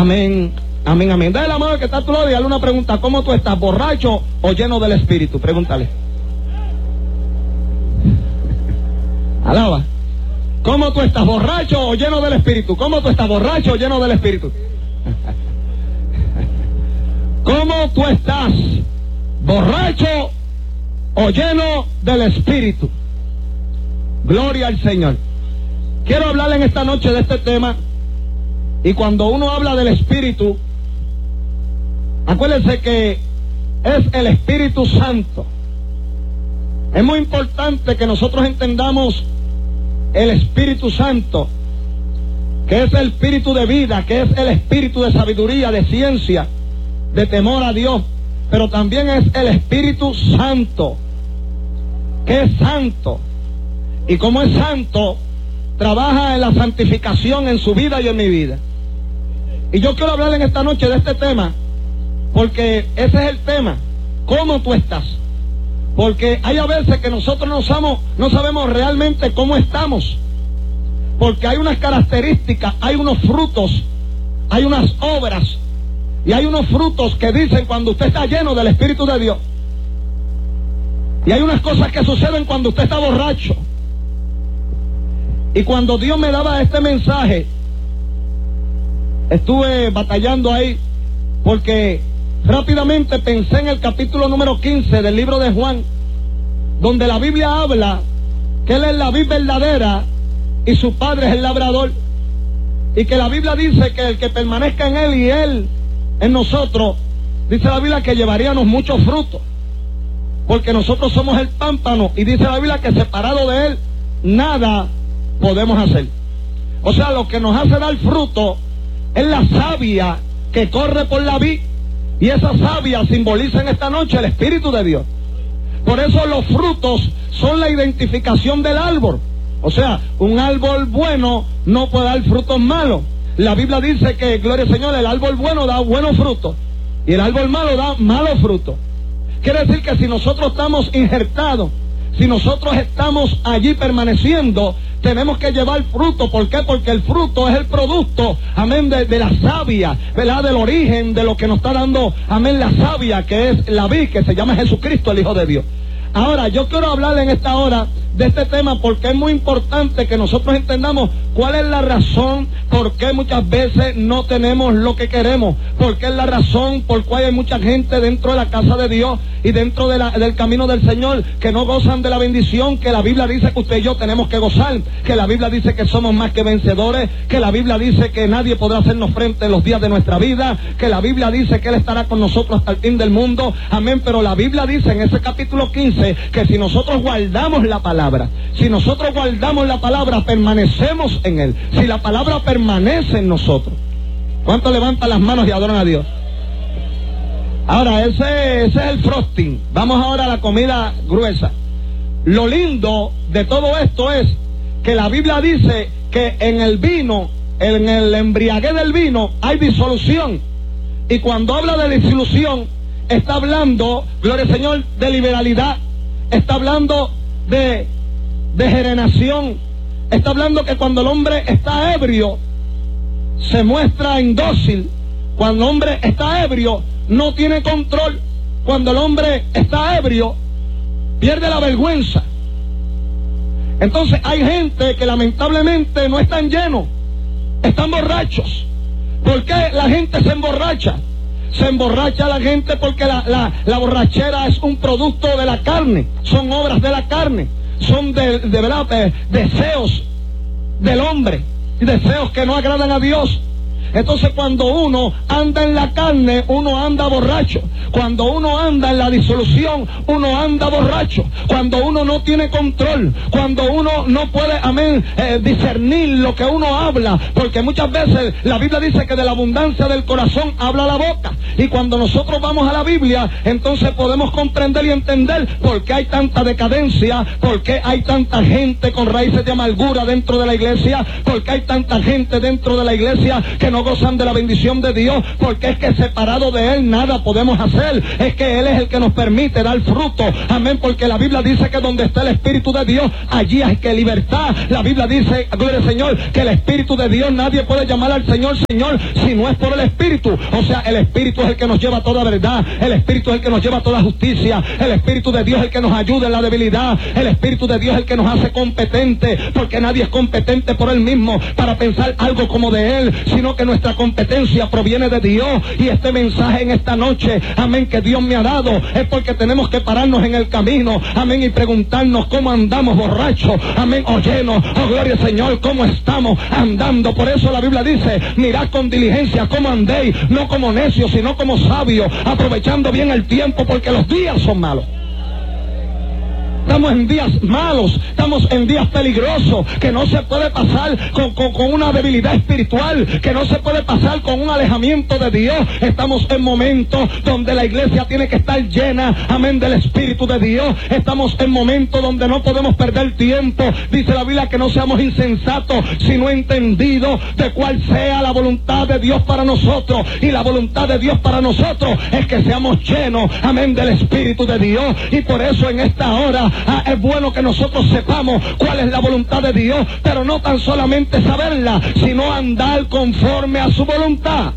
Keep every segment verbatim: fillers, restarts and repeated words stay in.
Amén, amén, amén. Dale la mano que está a tu lado y dale una pregunta. ¿Cómo tú estás? ¿Borracho o lleno del Espíritu? Pregúntale. Alaba. ¿Cómo tú estás? ¿Borracho o lleno del Espíritu? ¿Cómo tú estás? ¿Borracho o lleno del Espíritu? ¿Cómo tú estás? ¿Borracho o lleno del Espíritu? Gloria al Señor. Quiero hablar en esta noche de este tema. Y cuando uno habla del Espíritu, acuérdense que es el Espíritu Santo. Es muy importante que nosotros entendamos el Espíritu Santo, que es el Espíritu de vida, que es el Espíritu de sabiduría, de ciencia, de temor a Dios, pero también es el Espíritu Santo, que es santo. Y como es santo, trabaja en la santificación en su vida y en mi vida. Y yo quiero hablar en esta noche de este tema, porque ese es el tema. ¿Cómo tú estás? Porque hay a veces que nosotros no sabemos, no sabemos realmente cómo estamos. Porque hay unas características, hay unos frutos, hay unas obras, y hay unos frutos que dicen cuando usted está lleno del Espíritu de Dios. Y hay unas cosas que suceden cuando usted está borracho. Y cuando Dios me daba este mensaje, estuve batallando ahí, porque rápidamente pensé en el capítulo número quince del libro de Juan, donde la Biblia habla que Él es la vid verdadera y su Padre es el labrador, y que la Biblia dice que el que permanezca en Él y Él en nosotros, dice la Biblia que llevaríamos muchos frutos, porque nosotros somos el pámpano, y dice la Biblia que separado de Él nada podemos hacer. O sea, lo que nos hace dar fruto es la savia que corre por la vid, y esa savia simboliza en esta noche el Espíritu de Dios. Por eso los frutos son la identificación del árbol. O sea, un árbol bueno no puede dar frutos malos. La Biblia dice que, gloria al Señor, el árbol bueno da buenos frutos y el árbol malo da malos frutos. Quiere decir que si nosotros estamos injertados, si nosotros estamos allí permaneciendo, tenemos que llevar fruto. ¿Por qué? Porque el fruto es el producto, amén, de, de la savia, ¿verdad? Del origen de lo que nos está dando, amén, la savia, que es la vid, que se llama Jesucristo, el Hijo de Dios. Ahora, yo quiero hablar en esta hora de este tema porque es muy importante que nosotros entendamos cuál es la razón por qué muchas veces no tenemos lo que queremos, por qué es la razón por cual hay mucha gente dentro de la casa de Dios y dentro de la, del camino del Señor que no gozan de la bendición que la Biblia dice que usted y yo tenemos que gozar, que la Biblia dice que somos más que vencedores, que la Biblia dice que nadie podrá hacernos frente en los días de nuestra vida, que la Biblia dice que Él estará con nosotros hasta el fin del mundo, amén. Pero la Biblia dice en ese capítulo quince que si nosotros guardamos la palabra, si nosotros guardamos la palabra, permanecemos en Él. Si la palabra permanece en nosotros. ¿Cuántos levantan las manos y adoran a Dios? Ahora, ese, ese es el frosting. Vamos ahora a la comida gruesa. Lo lindo de todo esto es que la Biblia dice que en el vino, en el embriaguez del vino, hay disolución. Y cuando habla de disolución, está hablando, gloria al Señor, de liberalidad. Está hablando de, de generación. Está hablando que cuando el hombre está ebrio, se muestra indócil. Cuando el hombre está ebrio, no tiene control. Cuando el hombre está ebrio, pierde la vergüenza. Entonces hay gente que lamentablemente no están llenos, están borrachos. ¿Por qué la gente se emborracha? Se emborracha la gente porque la, la, la borrachera es un producto de la carne, son obras de la carne, son de, de verdad de, deseos del hombre, deseos que no agradan a Dios. Entonces cuando uno anda en la carne, uno anda borracho. Cuando uno anda en la disolución, uno anda borracho. Cuando uno no tiene control, cuando uno no puede, amén, eh, discernir lo que uno habla, porque muchas veces la Biblia dice que de la abundancia del corazón habla la boca. Y cuando nosotros vamos a la Biblia, entonces podemos comprender y entender por qué hay tanta decadencia, por qué hay tanta gente con raíces de amargura dentro de la iglesia, por qué hay tanta gente dentro de la iglesia que no no gozan de la bendición de Dios, porque es que separado de Él nada podemos hacer. Es que Él es el que nos permite dar fruto. Amén, porque la Biblia dice que donde está el Espíritu de Dios, allí hay que libertad. La Biblia dice, gloria al Señor, que el Espíritu de Dios, nadie puede llamar al Señor Señor si no es por el Espíritu. O sea, el Espíritu es el que nos lleva a toda verdad, el Espíritu es el que nos lleva a toda justicia, el Espíritu de Dios es el que nos ayuda en la debilidad, el Espíritu de Dios es el que nos hace competente, porque nadie es competente por Él mismo para pensar algo como de Él, sino que nuestra competencia proviene de Dios. Y este mensaje en esta noche, amén, que Dios me ha dado, es porque tenemos que pararnos en el camino, amén, y preguntarnos cómo andamos, borrachos, amén, o llenos, oh gloria al Señor, cómo estamos andando. Por eso la Biblia dice, mirad con diligencia cómo andéis, no como necios, sino como sabios, aprovechando bien el tiempo, porque los días son malos. Estamos en días malos, estamos en días peligrosos, que no se puede pasar con, con, con una debilidad espiritual, que no se puede pasar con un alejamiento de Dios. Estamos en momentos donde la iglesia tiene que estar llena, amén, del Espíritu de Dios. Estamos en momentos donde no podemos perder tiempo. Dice la Biblia que no seamos insensatos, sino entendidos de cuál sea la voluntad de Dios para nosotros. Y la voluntad de Dios para nosotros es que seamos llenos, amén, del Espíritu de Dios. Y por eso en esta hora, Ah, es bueno que nosotros sepamos cuál es la voluntad de Dios, pero no tan solamente saberla, sino andar conforme a su voluntad.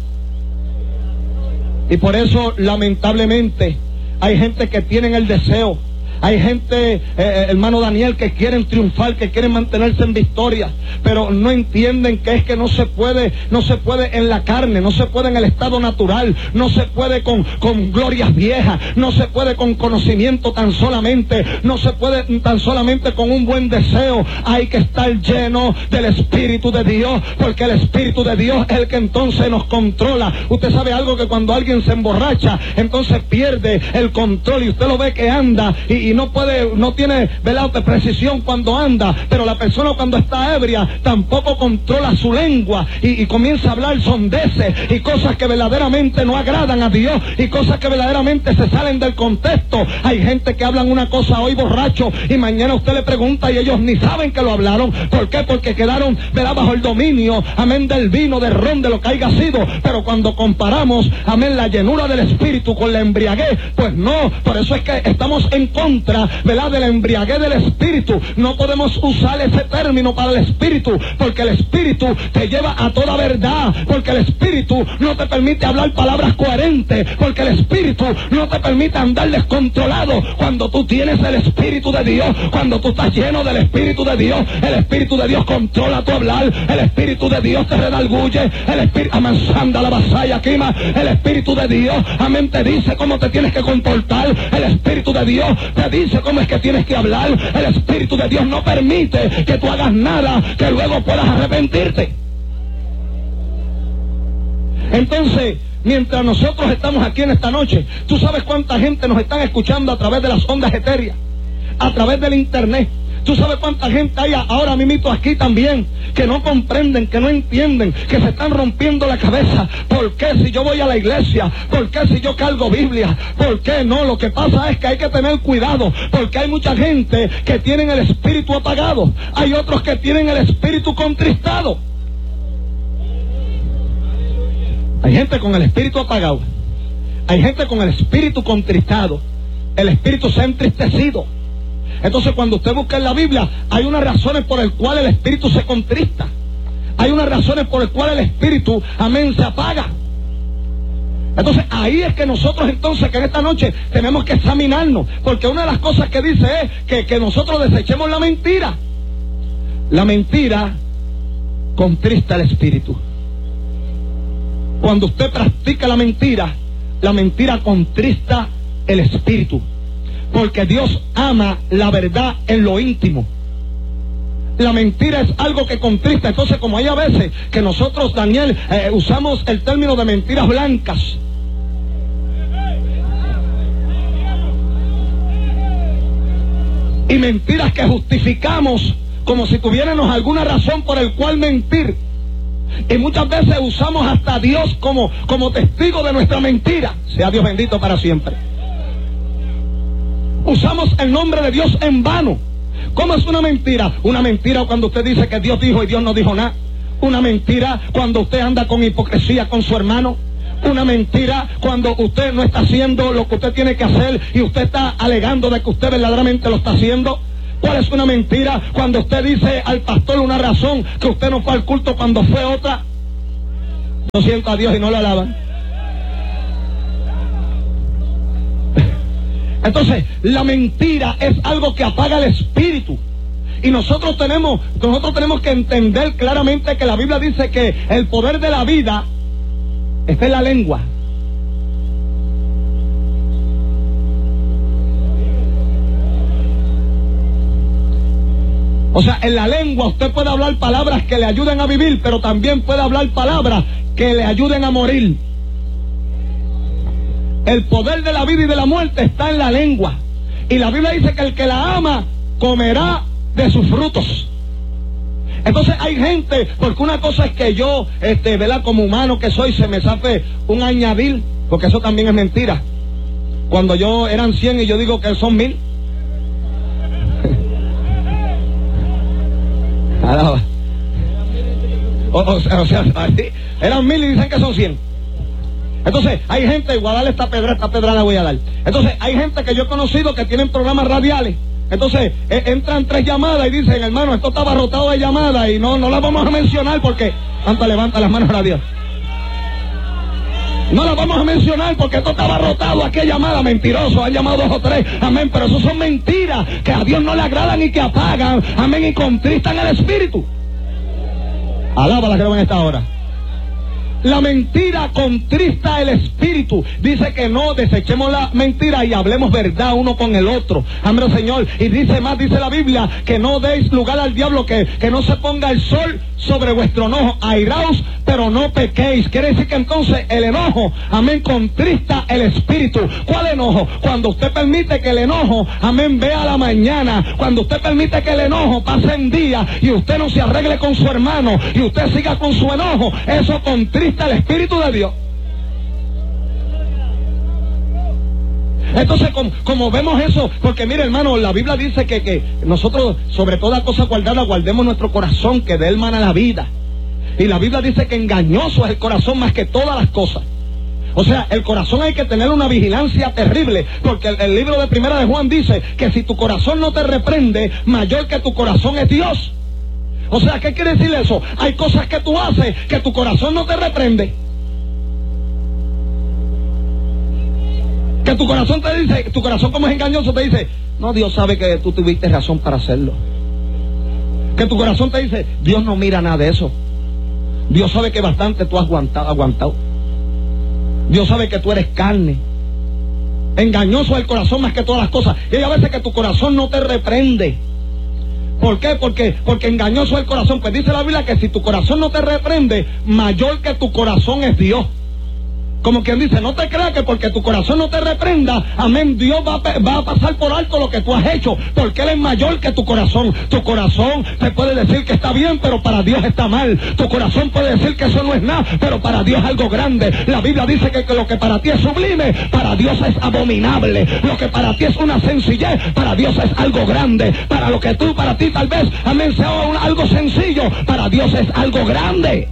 Y por eso, lamentablemente, hay gente que tienen el deseo, hay gente, eh, hermano Daniel, que quieren triunfar, que quieren mantenerse en victoria, pero no entienden que es que no se puede, no se puede en la carne, no se puede en el estado natural, no se puede con, con glorias viejas, no se puede con conocimiento tan solamente, no se puede tan solamente con un buen deseo. Hay que estar lleno del Espíritu de Dios, porque el Espíritu de Dios es el que entonces nos controla. Usted sabe algo, que cuando alguien se emborracha, entonces pierde el control, y usted lo ve que anda y, y no puede, no tiene, ¿verdad?, de precisión cuando anda. Pero la persona cuando está ebria tampoco controla su lengua y, y comienza a hablar sondeces y cosas que verdaderamente no agradan a Dios, y cosas que verdaderamente se salen del contexto. Hay gente que hablan una cosa hoy borracho y mañana usted le pregunta y ellos ni saben que lo hablaron. ¿Por qué? Porque quedaron, ¿verdad?, bajo el dominio, amén, del vino, del ron, de lo que haya sido. Pero cuando comparamos, amén, la llenura del Espíritu con la embriaguez, pues no. Por eso es que estamos en contra, ¿verdad?, de la embriaguez del Espíritu. No podemos usar ese término para el Espíritu, porque el Espíritu te lleva a toda verdad, porque el Espíritu no te permite hablar palabras coherentes, porque el Espíritu no te permite andar descontrolado. Cuando tú tienes el Espíritu de Dios, cuando tú estás lleno del Espíritu de Dios, el Espíritu de Dios controla tu hablar, el Espíritu de Dios te redarguye, el Espíritu, amansanda la vasalla, quima, el Espíritu de Dios, amén, te dice cómo te tienes que comportar, el Espíritu de Dios te dice cómo es que tienes que hablar, el Espíritu de Dios no permite que tú hagas nada que luego puedas arrepentirte. Entonces, mientras nosotros estamos aquí en esta noche, tú sabes cuánta gente nos están escuchando a través de las ondas etéreas, a través del internet. Tú sabes cuánta gente hay ahora mismo aquí también, que no comprenden, que no entienden, que se están rompiendo la cabeza. ¿Por qué si yo voy a la iglesia? ¿Por qué si yo cargo Biblia? ¿Por qué no? Lo que pasa es que hay que tener cuidado, porque hay mucha gente que tienen el espíritu apagado. Hay otros que tienen el espíritu contristado. Hay gente con el espíritu apagado. Hay gente con el espíritu contristado. El espíritu se ha entristecido. Entonces, cuando usted busca en la Biblia, hay unas razones por las cuales el espíritu se contrista. Hay unas razones por las cuales el espíritu, amén, se apaga. Entonces, ahí es que nosotros entonces, que en esta noche tenemos que examinarnos. Porque una de las cosas que dice es que, que nosotros desechemos la mentira. La mentira contrista el espíritu. Cuando usted practica la mentira, la mentira contrista el espíritu. Porque Dios ama la verdad en lo íntimo. La mentira es algo que contrista. Entonces, como hay a veces que nosotros, Daniel, eh, usamos el término de mentiras blancas. Y mentiras que justificamos como si tuviéramos alguna razón por el cual mentir. Y muchas veces usamos hasta a Dios como, como testigo de nuestra mentira. Sea Dios bendito para siempre. Usamos el nombre de Dios en vano. ¿Cómo es una mentira? Una mentira cuando usted dice que Dios dijo y Dios no dijo nada. Una mentira cuando usted anda con hipocresía con su hermano. Una mentira cuando usted no está haciendo lo que usted tiene que hacer y usted está alegando de que usted verdaderamente lo está haciendo. ¿Cuál es una mentira cuando usted dice al pastor una razón que usted no fue al culto cuando fue otra? Yo siento a Dios y no lo alaban. Entonces, la mentira es algo que apaga el espíritu. Y nosotros tenemos, nosotros tenemos que entender claramente que la Biblia dice que el poder de la vida está en la lengua. O sea, en la lengua usted puede hablar palabras que le ayuden a vivir, pero también puede hablar palabras que le ayuden a morir. El poder de la vida y de la muerte está en la lengua. Y la Biblia dice que el que la ama comerá de sus frutos. Entonces hay gente, porque una cosa es que yo, este, ¿verdad? Como humano que soy, se me zafe un añadir, porque eso también es mentira. Cuando yo eran cien y yo digo que son mil. o, o, o sea, eran mil y dicen que son cien. Entonces, hay gente, voy a darle esta pedra, esta pedra la voy a dar. Entonces, hay gente que yo he conocido que tienen programas radiales. Entonces, eh, entran tres llamadas y dicen, hermano, esto está abarrotado de llamadas y no, no las vamos a mencionar porque... Anta, levanta las manos a Dios. No las vamos a mencionar porque esto está abarrotado, aquí hay llamadas, mentirosos, han llamado dos o tres, amén, pero eso son mentiras que a Dios no le agradan y que apagan, amén, y contristan el espíritu. Alábala que no en esta hora. La mentira contrista el espíritu. Dice que no desechemos la mentira y hablemos verdad uno con el otro. Amén, Señor. Y dice más, dice la Biblia, que no deis lugar al diablo, que, que no se ponga el sol sobre vuestro enojo. Airaos, pero no pequéis. Quiere decir que entonces el enojo, amén, contrista el espíritu. ¿Cuál enojo? Cuando usted permite que el enojo, amén, vea la mañana. Cuando usted permite que el enojo pase en día y usted no se arregle con su hermano y usted siga con su enojo, eso contrista el Espíritu de Dios. Entonces, como, como vemos eso, porque mire, hermano, la Biblia dice que, que nosotros, sobre toda cosa guardada, guardemos nuestro corazón, que de él mana la vida. Y la Biblia dice que engañoso es el corazón más que todas las cosas. O sea, el corazón hay que tener una vigilancia terrible, porque el, el libro de Primera de Juan dice que si tu corazón no te reprende, mayor que tu corazón es Dios. O sea, ¿qué quiere decir eso? Hay cosas que tú haces que tu corazón no te reprende. Que tu corazón te dice, tu corazón como es engañoso te dice, no, Dios sabe que tú tuviste razón para hacerlo. Que tu corazón te dice, Dios no mira nada de eso. Dios sabe que bastante tú has aguantado, aguantado. Dios sabe que tú eres carne. Engañoso es el corazón más que todas las cosas. Y hay a veces que tu corazón no te reprende. ¿Por qué? Porque, porque engañoso es el corazón. Pues dice la Biblia que si tu corazón no te reprende, mayor que tu corazón es Dios. Como quien dice, no te creas que porque tu corazón no te reprenda, amén, Dios va a, va a pasar por alto lo que tú has hecho, porque Él es mayor que tu corazón. Tu corazón te puede decir que está bien, pero para Dios está mal. Tu corazón puede decir que eso no es nada, pero para Dios es algo grande. La Biblia dice que, que lo que para ti es sublime, para Dios es abominable. Lo que para ti es una sencillez, para Dios es algo grande. Para lo que tú, para ti tal vez, amén, sea un, algo sencillo, para Dios es algo grande.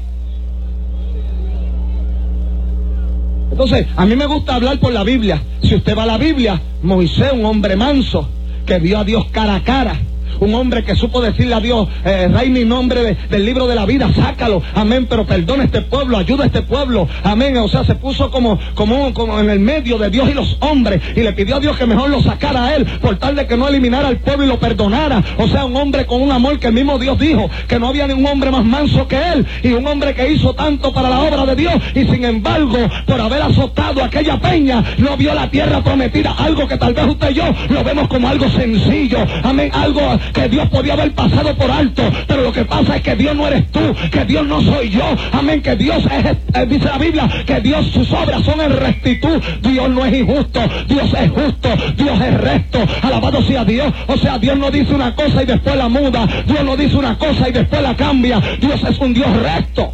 Entonces, a mí me gusta hablar por la Biblia. Si usted va a la Biblia, Moisés, un hombre manso, que vio a Dios cara a cara. Un hombre que supo decirle a Dios, eh, rey, mi nombre de, del libro de la vida, sácalo, amén, pero perdona a este pueblo, ayuda a este pueblo, amén. O sea, se puso como, como, como en el medio de Dios y los hombres, y le pidió a Dios que mejor lo sacara a él, por tal de que no eliminara al pueblo y lo perdonara. O sea, un hombre con un amor que el mismo Dios dijo, que no había ningún hombre más manso que él, y un hombre que hizo tanto para la obra de Dios, y sin embargo, por haber azotado aquella peña, no vio la tierra prometida, algo que tal vez usted y yo lo vemos como algo sencillo, amén, algo que Dios podía haber pasado por alto, pero lo que pasa es que Dios no eres tú, que Dios no soy yo, amén, que Dios es, eh, dice la Biblia, que Dios, sus obras son en rectitud. Dios no es injusto, Dios es justo, Dios es recto, alabado sea Dios. O sea, Dios no dice una cosa y después la muda, Dios no dice una cosa y después la cambia, Dios es un Dios recto.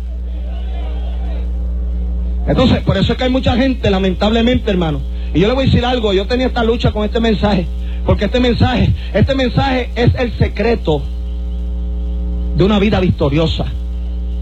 Entonces, por eso es que hay mucha gente, lamentablemente, hermano, y yo le voy a decir algo, yo tenía esta lucha con este mensaje, porque este mensaje, este mensaje es el secreto de una vida victoriosa.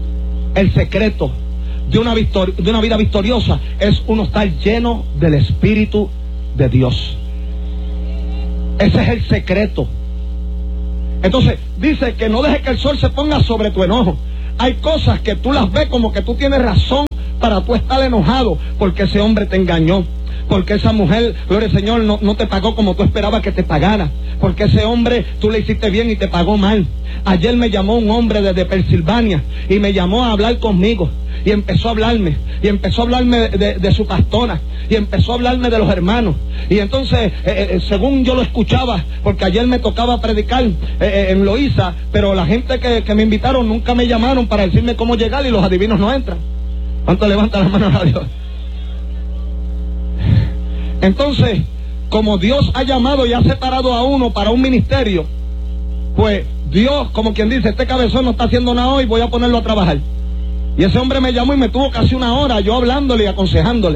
El secreto de una, victor- de una vida victoriosa es uno estar lleno del Espíritu de Dios. Ese es el secreto. Entonces dice que no dejes que el sol se ponga sobre tu enojo. Hay cosas que tú las ves como que tú tienes razón para tú estar enojado porque ese hombre te engañó, porque esa mujer, gloria al Señor, no, no te pagó como tú esperabas que te pagara, porque ese hombre tú le hiciste bien y te pagó mal. Ayer me llamó un hombre desde Pensilvania y me llamó a hablar conmigo y empezó a hablarme y empezó a hablarme de, de, de su pastora y empezó a hablarme de los hermanos. Y entonces eh, eh, según yo lo escuchaba, porque ayer me tocaba predicar eh, eh, en Loíza, pero la gente que, que me invitaron nunca me llamaron para decirme cómo llegar y los adivinos no entran. ¿Cuánto levanta las manos a Dios? Entonces, como Dios ha llamado y ha separado a uno para un ministerio, pues Dios, como quien dice, este cabezón no está haciendo nada hoy, voy a ponerlo a trabajar. Y ese hombre me llamó y me tuvo casi una hora yo hablándole y aconsejándole.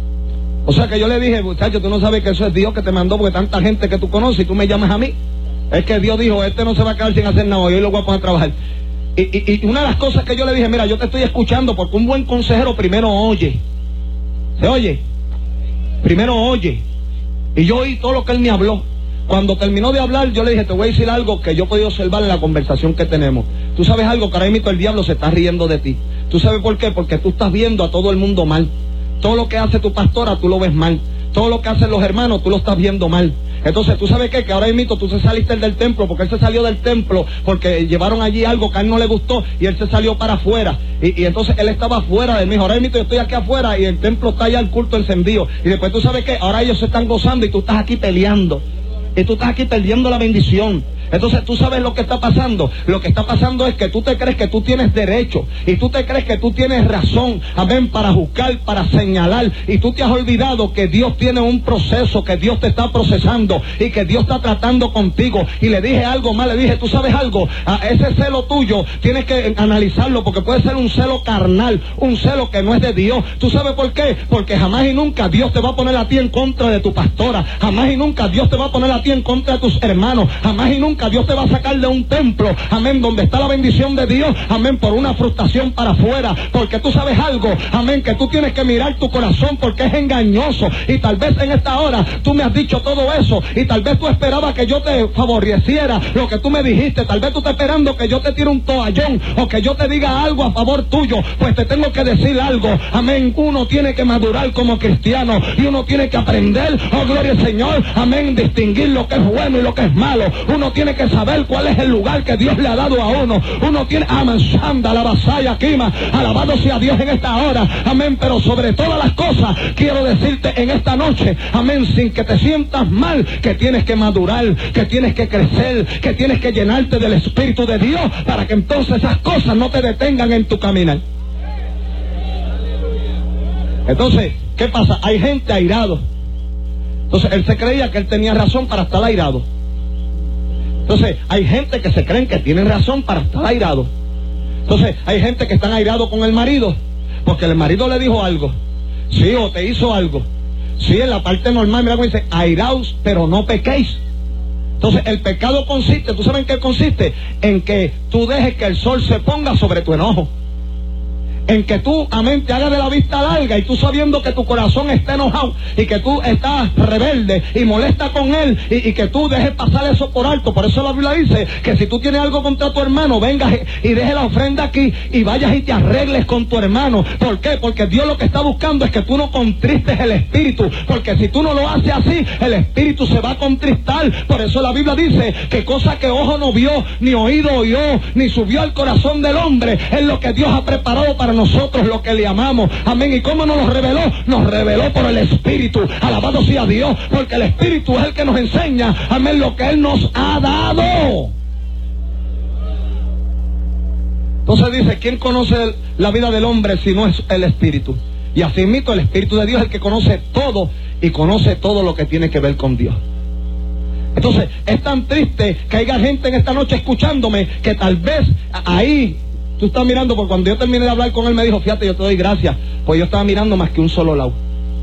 O sea que yo le dije, muchacho, tú no sabes que eso es Dios que te mandó, porque tanta gente que tú conoces y tú me llamas a mí. Es que Dios dijo, este no se va a quedar sin hacer nada hoy, hoy lo voy a poner a trabajar. Y, y, y una de las cosas que yo le dije, mira, yo te estoy escuchando porque un buen consejero primero oye. ¿Se oye? Primero oye. Y yo oí todo lo que él me habló. Cuando terminó de hablar, yo le dije, te voy a decir algo que yo he podido observar en la conversación que tenemos. Tú sabes algo, que ahora mismo el diablo se está riendo de ti. ¿Tú sabes por qué? Porque tú estás viendo a todo el mundo mal. Todo lo que hace tu pastora, tú lo ves mal. Todo lo que hacen los hermanos, tú lo estás viendo mal. Entonces, ¿tú sabes qué? Que ahora mismo tú se saliste del templo, porque él se salió del templo, porque llevaron allí algo que a él no le gustó, y él se salió para afuera. Y, y entonces él estaba afuera de mí. Ahora mismo yo estoy aquí afuera y el templo está allá, el culto encendido. Y después, ¿tú sabes qué? Ahora ellos se están gozando y tú estás aquí peleando. Y tú estás aquí perdiendo la bendición. Entonces, ¿tú sabes lo que está pasando? Lo que está pasando es que tú te crees que tú tienes derecho y tú te crees que tú tienes razón, amén, para juzgar, para señalar, y tú te has olvidado que Dios tiene un proceso, que Dios te está procesando y que Dios está tratando contigo. Y le dije algo más, le dije, ¿tú sabes algo? A ese celo tuyo tienes que analizarlo, porque puede ser un celo carnal, un celo que no es de Dios. ¿Tú sabes por qué? Porque jamás y nunca Dios te va a poner a ti en contra de tu pastora, jamás y nunca Dios te va a poner a ti en contra de tus hermanos, jamás y nunca Dios te va a sacar de un templo, amén, donde está la bendición de Dios, amén, por una frustración para afuera, porque tú sabes algo, amén, que tú tienes que mirar tu corazón, porque es engañoso. Y tal vez en esta hora tú me has dicho todo eso, y tal vez tú esperabas que yo te favoreciera lo que tú me dijiste, tal vez tú estás esperando que yo te tire un toallón, o que yo te diga algo a favor tuyo. Pues te tengo que decir algo, amén, uno tiene que madurar como cristiano, y uno tiene que aprender, oh gloria al Señor, amén, distinguir lo que es bueno y lo que es malo. Uno tiene que saber cuál es el lugar que Dios le ha dado a uno. Uno tiene amansanda, la vasalla, quima, alabado sea Dios en esta hora, amén. Pero sobre todas las cosas quiero decirte en esta noche, amén, sin que te sientas mal, que tienes que madurar, que tienes que crecer, que tienes que llenarte del Espíritu de Dios, para que entonces esas cosas no te detengan en tu caminar. Entonces, ¿qué pasa? Hay gente airado. Entonces él se creía que él tenía razón para estar airado. Entonces, hay gente que se creen que tienen razón para estar airado. Entonces, hay gente que están airados con el marido, porque el marido le dijo algo, sí, o te hizo algo. Sí, en la parte normal, mira cómo dice, airaos, pero no pequéis. Entonces, el pecado consiste, ¿tú sabes en qué consiste? En que tú dejes que el sol se ponga sobre tu enojo. En que tú, amén, te hagas de la vista larga, y tú sabiendo que tu corazón está enojado y que tú estás rebelde y molesta con él, y, y que tú dejes pasar eso por alto. Por eso la Biblia dice que si tú tienes algo contra tu hermano, vengas y, y deje la ofrenda aquí y vayas y te arregles con tu hermano. ¿Por qué? Porque Dios lo que está buscando es que tú no contristes el espíritu, porque si tú no lo haces así, el espíritu se va a contristar. Por eso la Biblia dice que cosa que ojo no vio, ni oído oyó, ni subió al corazón del hombre, es lo que Dios ha preparado para nosotros, lo que le amamos, amén. ¿Y cómo nos lo reveló? Nos reveló por el Espíritu, alabado sea Dios, porque el Espíritu es el que nos enseña, amén, lo que Él nos ha dado. Entonces dice, ¿quién conoce la vida del hombre si no es el Espíritu? Y así mismo el Espíritu de Dios es el que conoce todo, y conoce todo lo que tiene que ver con Dios. Entonces, es tan triste que haya gente en esta noche escuchándome, que tal vez ahí tú estás mirando, porque cuando yo terminé de hablar con él me dijo, fíjate, yo te doy gracias, pues yo estaba mirando más que un solo lado.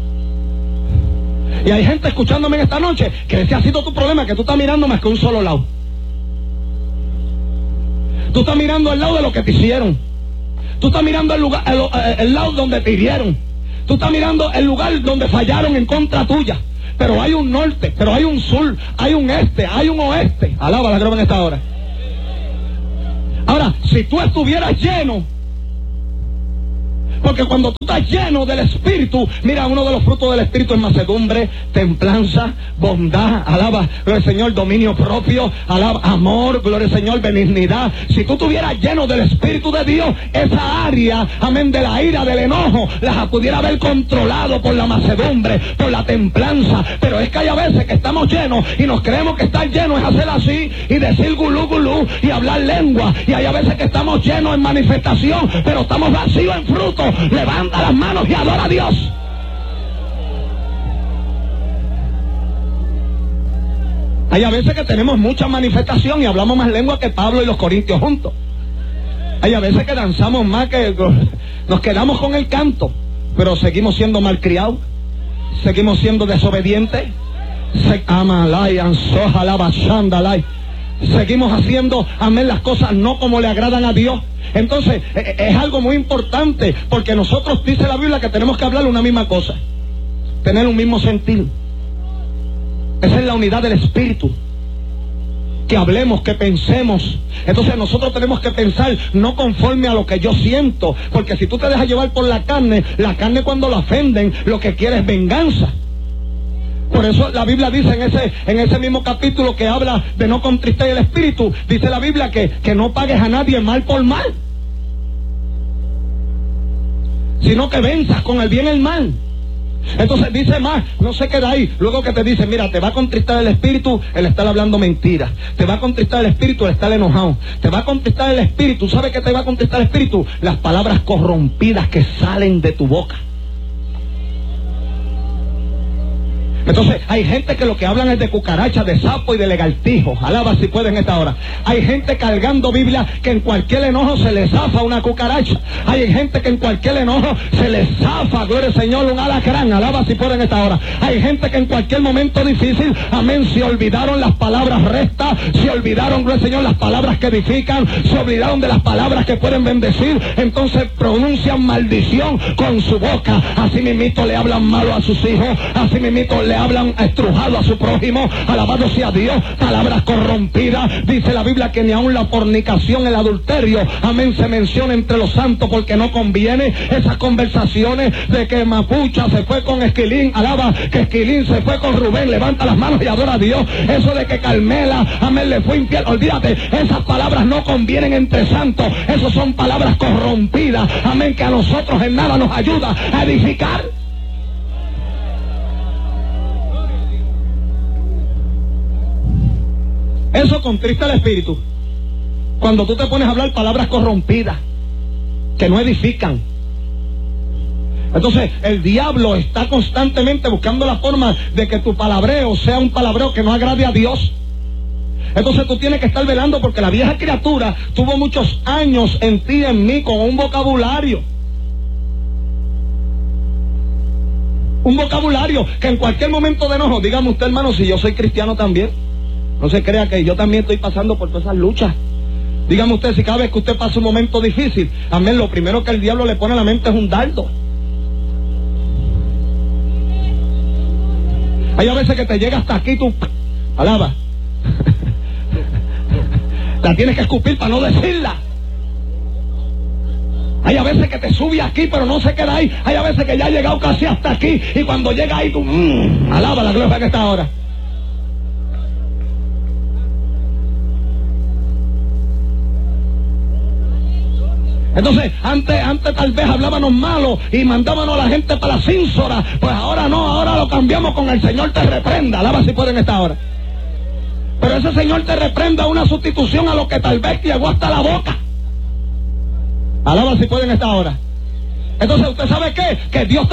Y hay gente escuchándome en esta noche que ese ha sido tu problema, que tú estás mirando más que un solo lado. Tú estás mirando al lado de lo que te hicieron. Tú estás mirando el lugar, el, el lado donde te hirieron. Tú estás mirando el lugar donde fallaron en contra tuya. Pero hay un norte, pero hay un sur, hay un este, hay un oeste. Alaba la gloria en esta hora. Ahora, si tú estuvieras lleno, porque cuando tú estás lleno del Espíritu, mira, uno de los frutos del Espíritu es mansedumbre, templanza, bondad, alaba, gloria al Señor, dominio propio, alaba, amor, gloria al Señor, benignidad. Si tú estuvieras lleno del Espíritu de Dios, esa área, amén, de la ira, del enojo, las pudiera haber controlado por la mansedumbre, por la templanza. Pero es que hay a veces que estamos llenos y nos creemos que estar llenos es hacer así y decir gulú gulú y hablar lengua. Y hay a veces que estamos llenos en manifestación, pero estamos vacíos en fruto. Levanta las manos y adora a Dios. Hay a veces que tenemos mucha manifestación y hablamos más lengua que Pablo y los corintios juntos. Hay a veces que danzamos más que... Nos quedamos con el canto, pero seguimos siendo malcriados, seguimos siendo desobedientes. Se amalai, ansojalaba, shandalai. Seguimos haciendo, amén, las cosas no como le agradan a Dios. Entonces, es algo muy importante, porque nosotros, dice la Biblia, que tenemos que hablar una misma cosa, tener un mismo sentir. Esa es la unidad del Espíritu. Que hablemos, que pensemos. Entonces nosotros tenemos que pensar no conforme a lo que yo siento, porque si tú te dejas llevar por la carne, la carne cuando la ofenden, lo que quiere es venganza. Por eso la Biblia dice en ese, en ese mismo capítulo que habla de no contristar el espíritu, dice la Biblia que, que no pagues a nadie mal por mal, sino que venzas con el bien el mal. Entonces dice más, no se queda ahí. Luego que te dice, mira, te va a contristar el espíritu el estar hablando mentiras, te va a contristar el espíritu el estar enojado, te va a contristar el espíritu. ¿Sabe qué te va a contristar el espíritu? Las palabras corrompidas que salen de tu boca. Entonces hay gente que lo que hablan es de cucaracha, de sapo y de lagartijo. Alaba si pueden esta hora. Hay gente cargando Biblia que en cualquier enojo se le zafa una cucaracha. Hay gente que en cualquier enojo se le zafa, gloria al Señor, un alacrán. Alaba si pueden esta hora. Hay gente que en cualquier momento difícil, amén, se olvidaron las palabras rectas, se olvidaron, gloria al Señor, las palabras que edifican, se olvidaron de las palabras que pueden bendecir. Entonces pronuncian maldición con su boca. Así mismito le hablan malo a sus hijos, así mismito le hablan estrujado a su prójimo. Alabado sea Dios. Palabras corrompidas. Dice la Biblia que ni aun la fornicación, el adulterio, amén, se menciona entre los santos, porque no conviene. Esas conversaciones de que Mapucha se fue con Esquilín, alaba, que Esquilín se fue con Rubén, levanta las manos y adora a Dios. Eso de que Carmela, amén, le fue infiel, olvídate, esas palabras no convienen entre santos. Esas son palabras corrompidas, amén, que a nosotros en nada nos ayuda a edificar. Eso contrista el espíritu. Cuando tú te pones a hablar palabras corrompidas que no edifican. Entonces el diablo está constantemente buscando la forma de que tu palabreo sea un palabreo que no agrade a Dios. Entonces tú tienes que estar velando, porque la vieja criatura tuvo muchos años en ti y en mí con un vocabulario. Un vocabulario que en cualquier momento de enojo, dígame usted, hermano, si yo soy cristiano también. No se crea que yo también estoy pasando por todas esas luchas. Dígame usted, si cada vez que usted pasa un momento difícil, amén, lo primero que el diablo le pone a la mente es un dardo. Hay a veces que te llega hasta aquí, tú, alaba, la tienes que escupir para no decirla. Hay a veces que te sube aquí, pero no se queda ahí. Hay a veces que ya ha llegado casi hasta aquí, y cuando llega ahí, tú, mmm, alaba la gloria que está ahora. Entonces, antes, antes tal vez hablábamos malo y mandábamos a la gente para la cínsora. Pues ahora no, ahora lo cambiamos con el Señor te reprenda. Alaba si pueden esta hora. Pero ese Señor te reprenda una sustitución a lo que tal vez llegó hasta la boca. Alaba si pueden esta hora. Entonces, ¿usted sabe qué? Que Dios